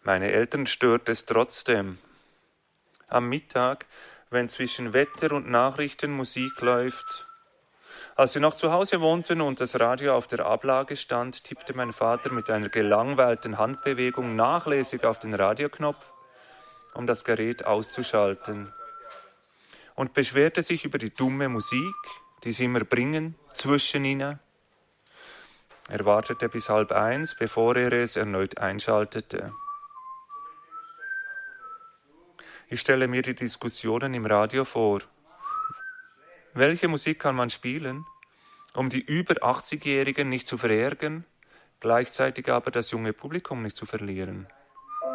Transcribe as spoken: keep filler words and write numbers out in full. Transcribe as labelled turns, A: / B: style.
A: Meine Eltern stört es trotzdem. Am Mittag, wenn zwischen Wetter und Nachrichten Musik läuft. Als wir noch zu Hause wohnten und das Radio auf der Ablage stand, tippte mein Vater mit einer gelangweilten Handbewegung nachlässig auf den Radioknopf, um das Gerät auszuschalten, und beschwerte sich über die dumme Musik, die sie immer bringen, zwischen ihnen. Er wartete bis halb eins, bevor er es erneut einschaltete. Ich stelle mir die Diskussionen im Radio vor. Welche Musik kann man spielen, um die über achtzigjährigen nicht zu verärgern, gleichzeitig aber das junge Publikum nicht zu verlieren?